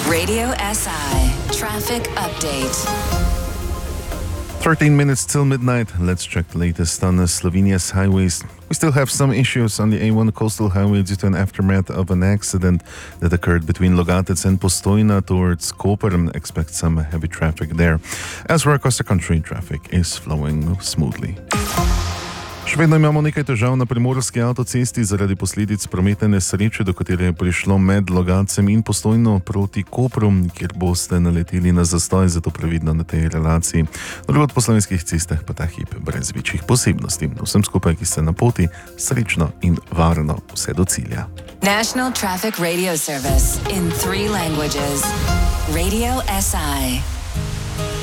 Radio SI Traffic Update. 13 minutes till midnight. Let's check the latest on Slovenia's highways. We still have some issues on the A1 coastal highway due to an aftermath of an accident that occurred between Logatec and Postojna towards Koper. Expect some heavy traffic there. Elsewhere across the country, traffic is flowing smoothly. Še vedno imamo nekaj težav na primorski avtocesti zaradi posledic prometne nesreče, do katere je prišlo med Logatcem in Postojno proti Kopru, kjer boste naleteli na zastoj, zato previdno na tej relaciji. Drugod po slovenskih cestah pa ta hip brez večjih posebnosti. Vsem skupaj, ki ste na poti, srečno in varno vse do cilja. National Traffic Radio Service in 3 languages. Radio SI.